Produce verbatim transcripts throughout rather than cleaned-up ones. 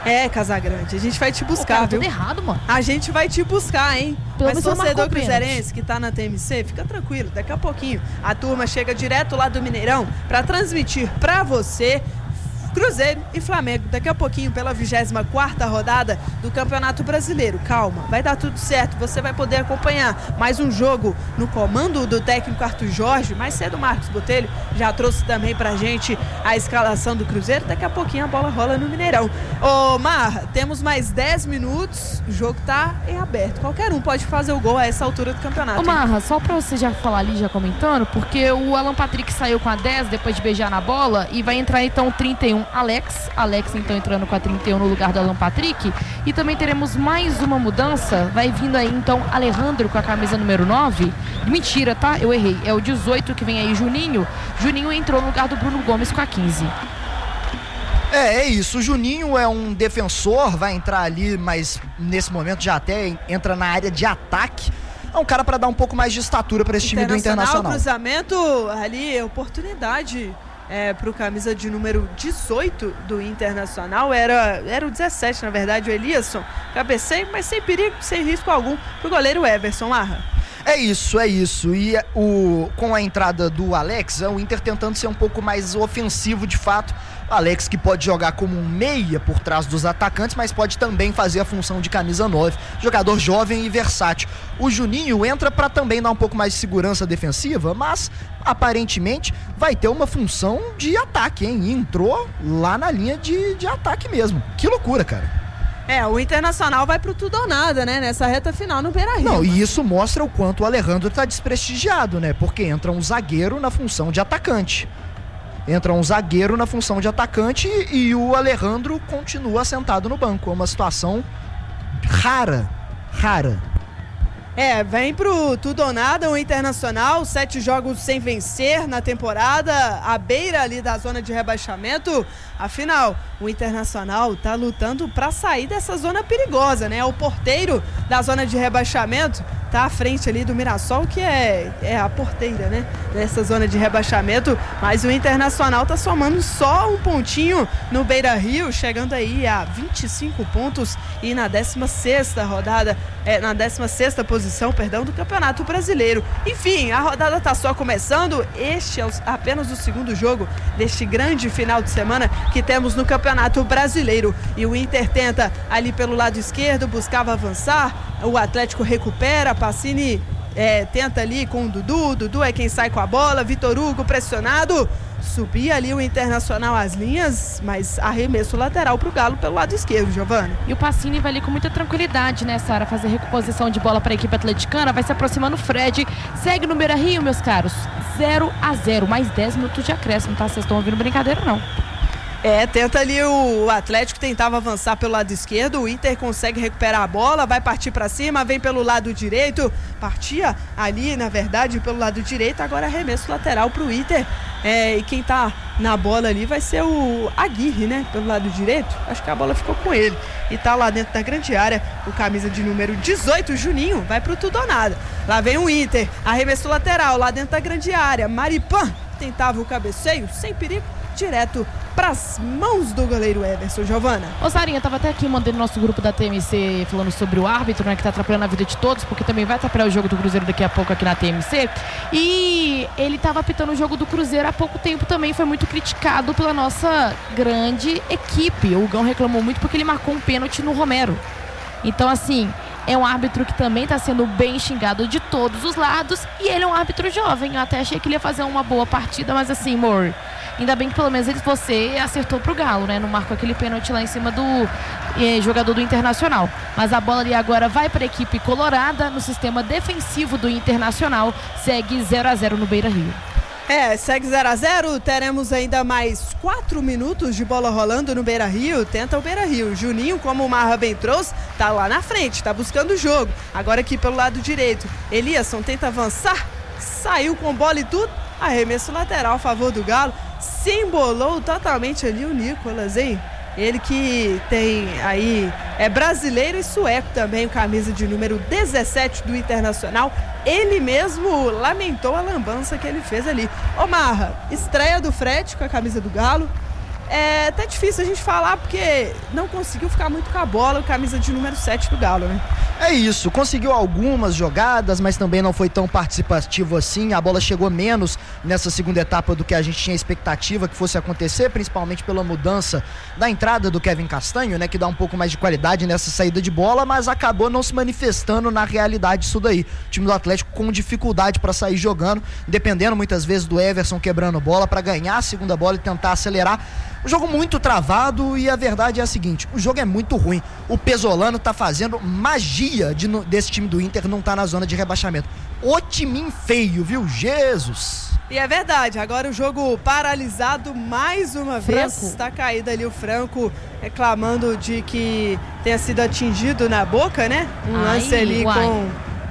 É, Casagrande, a gente vai te buscar, Pô, cara, viu? tudo errado, mano. A gente vai te buscar, hein? Pelo Mas menos você torcedor marcou cruzeirense que tá na T M C, fica tranquilo, daqui a pouquinho a turma chega direto lá do Mineirão pra transmitir pra você Cruzeiro e Flamengo, daqui a pouquinho pela vigésima quarta rodada do Campeonato Brasileiro. Calma, vai dar tudo certo, você vai poder acompanhar mais um jogo no comando do técnico Arthur Jorge. Mais cedo o Marcos Botelho já trouxe também pra gente a escalação do Cruzeiro, daqui a pouquinho a bola rola no Mineirão. Ô Mar, temos mais dez minutos, o jogo tá em aberto, qualquer um pode fazer o gol a essa altura do campeonato. Ô Marra, só pra você já falar ali, já comentando, porque o Alan Patrick saiu com a dez depois de beijar na bola e vai entrar então trinta e um Alex, Alex então entrando com a trinta e um no lugar do Alan Patrick. E também teremos mais uma mudança, vai vindo aí então Alejandro com a camisa número nove. Mentira, tá? Eu errei, é o dezoito que vem aí, Juninho. Juninho entrou no lugar do Bruno Gomes com a quinze. É, é isso, o Juninho é um defensor, vai entrar ali, mas nesse momento já até entra na área de ataque. É um cara para dar um pouco mais de estatura para esse time do Internacional. Cruzamento ali, oportunidade é, para o camisa de número dezoito do Internacional, era, era o dezessete na verdade, o Eliasson. Cabeceio, mas sem perigo, sem risco algum para o goleiro Everson. Marra. É isso, é isso. E o, com a entrada do Alex, o Inter tentando ser um pouco mais ofensivo de fato. O Alex que pode jogar como um meia por trás dos atacantes, mas pode também fazer a função de camisa nove. Jogador jovem e versátil. O Juninho entra para também dar um pouco mais de segurança defensiva, mas aparentemente vai ter uma função de ataque, hein? E entrou lá na linha de, de ataque mesmo. Que loucura, cara. É, o Internacional vai pro tudo ou nada, né? Nessa reta final no Beira-Rio. Não, e isso mostra o quanto o Alejandro tá desprestigiado, né? Porque entra um zagueiro na função de atacante. Entra um zagueiro na função de atacante e o Alejandro continua sentado no banco. É uma situação rara, rara. É, vem pro tudo ou nada o Internacional, sete jogos sem vencer na temporada, à beira ali da zona de rebaixamento. Afinal, o Internacional tá lutando para sair dessa zona perigosa, né? O porteiro da zona de rebaixamento tá à frente ali do Mirassol, que é, é a porteira, né? Dessa zona de rebaixamento, mas o Internacional tá somando só um pontinho no Beira-Rio, chegando aí a vinte e cinco pontos e na décima sexta rodada, é, na décima sexta posição, perdão, do Campeonato Brasileiro. Enfim, a rodada tá só começando, este é apenas o segundo jogo deste grande final de semana que temos no Campeonato Brasileiro. E o Inter tenta ali pelo lado esquerdo, buscava avançar, o Atlético recupera, Pacini é, tenta ali com o Dudu, Dudu é quem sai com a bola, Vitor Hugo pressionado, subia ali o Internacional às linhas, mas arremesso lateral pro Galo pelo lado esquerdo, Giovana. E o Pacini vai ali com muita tranquilidade, né, Sara, fazer recomposição de bola para a equipe atleticana, vai se aproximando o Fred, segue no Beira-Rio, meus caros, zero a zero, mais dez minutos de acréscimo, tá? Vocês estão ouvindo brincadeira, não? É, tenta ali o Atlético, tentava avançar pelo lado esquerdo, o Inter consegue recuperar a bola, vai partir para cima, vem pelo lado direito, partia ali, na verdade, pelo lado direito, agora arremesso lateral pro Inter, é, e quem tá na bola ali vai ser o Aguirre, né, pelo lado direito, acho que a bola ficou com ele, e tá lá dentro da grande área, o camisa de número dezoito, Juninho, vai pro tudo ou nada, lá vem o Inter, arremesso lateral, lá dentro da grande área, Maripan tentava o cabeceio, sem perigo, direto pras mãos do goleiro Everson. Giovana. Ô Sarinha, tava até aqui mandando nosso grupo da T M C falando sobre o árbitro, né, que tá atrapalhando a vida de todos, porque também vai atrapalhar o jogo do Cruzeiro daqui a pouco aqui na T M C, e ele tava apitando o jogo do Cruzeiro há pouco tempo também, foi muito criticado pela nossa grande equipe. O Gão reclamou muito porque ele marcou um pênalti no Romero. Então assim, é um árbitro que também está sendo bem xingado de todos os lados, e ele é um árbitro jovem. Eu até achei que ele ia fazer uma boa partida, mas assim, amor, ainda bem que pelo menos você acertou pro Galo, né? Não marcou aquele pênalti lá em cima do eh, jogador do Internacional. Mas a bola ali agora vai para a equipe colorada no sistema defensivo do Internacional. Segue zero a zero no Beira-Rio. É, segue zero a zero, teremos ainda mais quatro minutos de bola rolando no Beira-Rio, tenta o Beira-Rio, Juninho, como o Marra bem trouxe, tá lá na frente, tá buscando o jogo, agora aqui pelo lado direito, Eliasson tenta avançar, saiu com bola e tudo, arremesso lateral a favor do Galo, se embolou totalmente ali o Nicolas, hein? Ele que tem aí, é brasileiro e sueco também, camisa de número dezessete do Internacional. Ele mesmo lamentou a lambança que ele fez ali. Ô Marra, estreia do Fred com a camisa do Galo. é até difícil a gente falar porque não conseguiu ficar muito com a bola, camisa de número sete do Galo, né? É isso, conseguiu algumas jogadas, mas também não foi tão participativo assim. A bola chegou menos nessa segunda etapa do que a gente tinha expectativa que fosse acontecer, principalmente pela mudança da entrada do Kevin Castanho, né, que dá um pouco mais de qualidade nessa saída de bola, mas acabou não se manifestando na realidade isso daí. O time do Atlético com dificuldade para sair jogando, dependendo muitas vezes do Everson quebrando bola para ganhar a segunda bola e tentar acelerar. O jogo muito travado e a verdade é a seguinte, o jogo é muito ruim. O Pesolano tá fazendo magia de, desse time do Inter não tá na zona de rebaixamento. O timinho feio, viu? Jesus! E é verdade, agora o jogo paralisado mais uma vez. Franco. Está caído ali o Franco, reclamando de que tenha sido atingido na boca, né? Um Ai, lance ali uai. com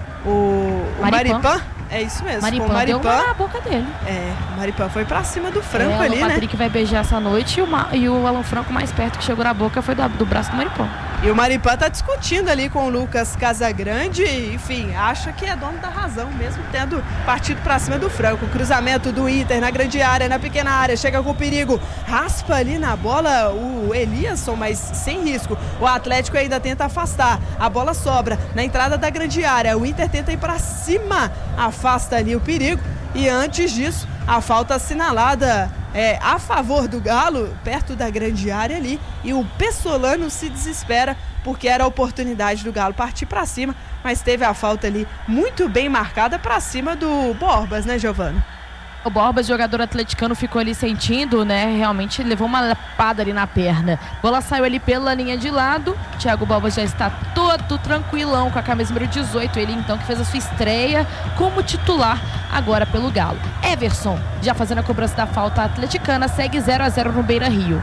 o, o Maripã. Maripã. É isso mesmo, Maripã, com o Maripã. deu uma na boca dele. É, o Maripã foi pra cima do Franco é, ali, o né? Patrick vai beijar essa noite e o, Ma- e o Alan Franco mais perto que chegou na boca foi do, do braço do Maripã. E o Maripã tá discutindo ali com o Lucas Casagrande, enfim, acha que é dono da razão, mesmo tendo partido pra cima do Franco. Cruzamento do Inter na grande área, na pequena área, chega com perigo, raspa ali na bola o Eliasson, mas sem risco. O Atlético ainda tenta afastar, a bola sobra na entrada da grande área, o Inter tenta ir pra cima, afasta ali o perigo. E antes disso, a falta assinalada é, a favor do Galo, perto da grande área ali, e o Pesolano se desespera porque era a oportunidade do Galo partir para cima, mas teve a falta ali muito bem marcada para cima do Borbas, né, Giovana? O Borbas, jogador atleticano, ficou ali sentindo, né? Realmente levou uma lapada ali na perna. Bola saiu ali pela linha de lado. Thiago Borbas já está todo tranquilão com a camisa número dezoito. Ele então que fez a sua estreia como titular agora pelo Galo. Everson já fazendo a cobrança da falta atleticana. Segue zero a zero no Beira-Rio.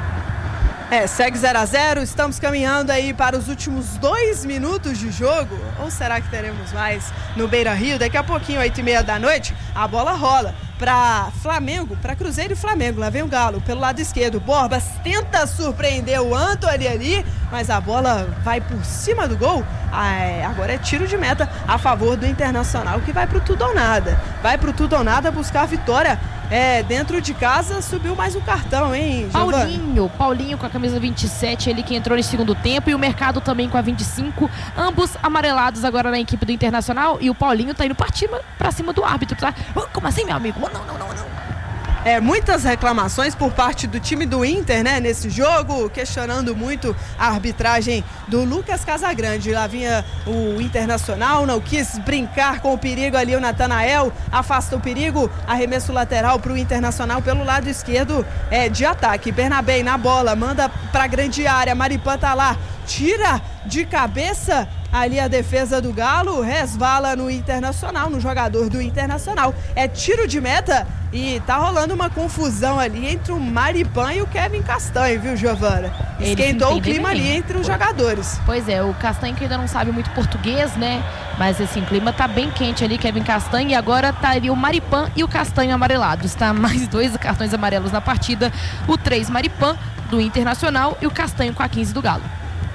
É, segue zero a zero, estamos caminhando aí para os últimos dois minutos de jogo, ou será que teremos mais no Beira-Rio? Daqui a pouquinho, oito e meia da noite, a bola rola para Flamengo, para Cruzeiro e Flamengo. Lá vem o Galo pelo lado esquerdo, Borbas tenta surpreender o Antony ali, mas a bola vai por cima do gol. Ah, é, agora é tiro de meta a favor do Internacional, que vai pro tudo ou nada, vai pro tudo ou nada buscar a vitória. É, dentro de casa subiu mais um cartão, hein, Giovana? Paulinho, Paulinho com a camisa vinte e sete, ele que entrou no segundo tempo, e o Mercado também com a vinte e cinco, ambos amarelados agora na equipe do Internacional, e o Paulinho tá indo pra cima, pra cima do árbitro, tá? Oh, como assim, meu amigo? Oh, não, não, não, não. É, muitas reclamações por parte do time do Inter, né, nesse jogo, questionando muito a arbitragem do Lucas Casagrande. Lá vinha o Internacional, não quis brincar com o perigo ali, o Natanael afasta o perigo, arremesso lateral para o Internacional pelo lado esquerdo é, de ataque. Bernabé na bola, manda para grande área, Maripã tá lá, tira de cabeça ali a defesa do Galo, resvala no Internacional, no jogador do Internacional. É tiro de meta e tá rolando uma confusão ali entre o Maripã e o Kevin Castanho, viu, Giovana? Esquentou o clima ali entre os jogadores. Pois é, o Castanho que ainda não sabe muito português, né? Mas assim, o clima tá bem quente ali, Kevin Castanho, e agora tá ali o Maripã e o Castanho amarelados. Tá mais dois cartões amarelos na partida, o três Maripã do Internacional e o Castanho com a quinze do Galo.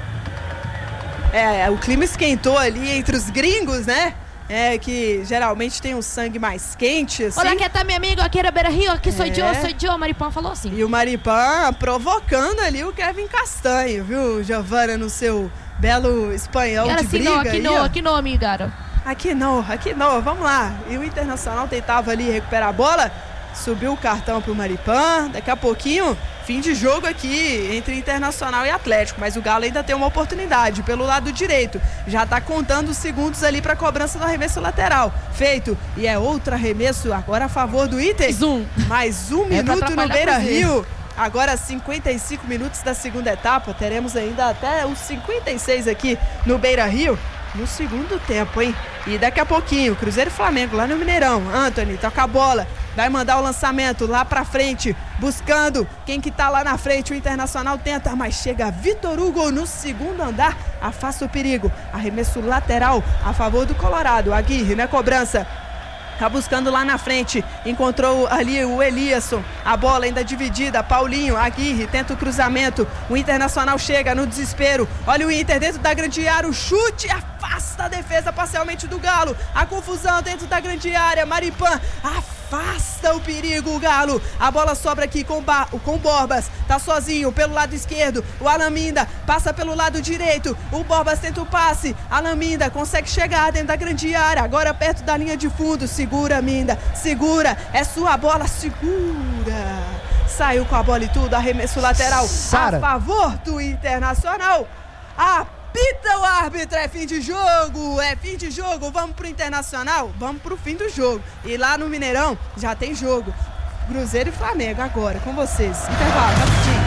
É, o clima esquentou ali entre os gringos, né? É, que geralmente tem um sangue mais quente, assim. Olá, que tá meu amigo, aqui era Beira-Rio, aqui sou É. eu, sou eu, o Maripã falou assim. E o Maripã provocando ali o Kevin Castanho, viu, Giovana, no seu belo espanhol Era de assim, briga. não, aqui aí, não, ó. aqui não, amigaro. Aqui não, aqui não, vamos lá. E o Internacional tentava ali recuperar a bola, subiu o cartão pro Maripã, daqui a pouquinho, fim de jogo aqui entre Internacional e Atlético, mas o Galo ainda tem uma oportunidade pelo lado direito, já tá contando os segundos ali pra cobrança do arremesso lateral, feito, e é outro arremesso agora a favor do Inter. Mais um. Mais um É pra minuto no atrapalhar Beira-Rio. Agora cinquenta e cinco minutos da segunda etapa, teremos ainda até os cinquenta e seis aqui no Beira-Rio, no segundo tempo, hein? E daqui a pouquinho, Cruzeiro e Flamengo lá no Mineirão. Antony toca a bola, vai mandar o lançamento lá pra frente, buscando quem que tá lá na frente. O Internacional tenta, mas chega Vitor Hugo no segundo andar, afasta o perigo. Arremesso lateral a favor do Colorado. Aguirre na cobrança. Tá buscando lá na frente, encontrou ali o Eliasson, a bola ainda dividida, Paulinho, Aguirre, tenta o cruzamento, o Internacional chega no desespero, olha o Inter dentro da grande área, o chute afasta a defesa parcialmente do Galo, a confusão dentro da grande área, Maripã afasta afasta o perigo, o Galo. A bola sobra aqui com, ba com o Borbas, tá sozinho pelo lado esquerdo. O Alan Minda passa pelo lado direito. O Borbas tenta o passe. Alan Minda consegue chegar dentro da grande área, agora perto da linha de fundo. Segura, Minda, segura, é sua bola, segura. Saiu com a bola e tudo, arremesso lateral Sara. a favor do Internacional. Apita o árbitro, é fim de jogo, é fim de jogo. Vamos pro Internacional, vamos pro fim do jogo. E lá no Mineirão já tem jogo. Cruzeiro e Flamengo agora, com vocês. Intervalo, rapidinho.